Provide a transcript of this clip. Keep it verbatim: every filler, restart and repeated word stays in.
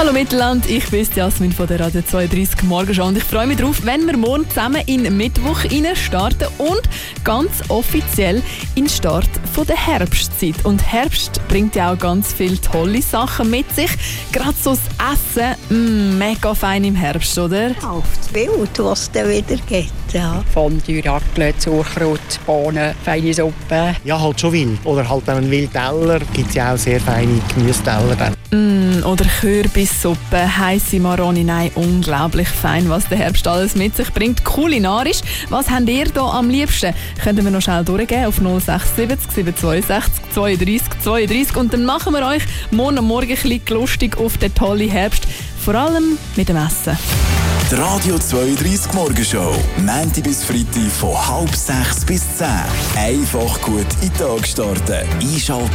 Hallo Mittelland, ich bin Jasmin von der Radio zweiunddreißig Morgenshow und ich freue mich darauf, wenn wir morgen zusammen in Mittwoch starten und ganz offiziell in den Start von der Herbstzeit. Und Herbst bringt ja auch ganz viele tolle Sachen mit sich. Gerade so das Essen, mm, mega fein im Herbst, oder? Auf das Wild, was es dann wieder gibt. Ja. Fondue, Raclette, Sauerkraut, Bohnen, feine Suppe. Ja, halt schon wild. Oder halt einen Wildteller. Gibt es ja auch sehr feine Gemüseteller dann. Mm, oder Kürbissuppe, heisse Maroni, nein, unglaublich fein, was der Herbst alles mit sich bringt. Kulinarisch, was habt ihr hier am liebsten? Könnten wir noch schnell durchgehen auf null sechs sieben sieben zwei sechs zwei drei zwei drei und dann machen wir euch morgen am Morgen ein bisschen lustig auf den tollen Herbst, vor allem mit dem Essen. Die Radio zweiunddreißig Morgenshow, Montag bis Freitag von halb sechs bis zehn. Einfach gut in den Tag starten. Einschalten.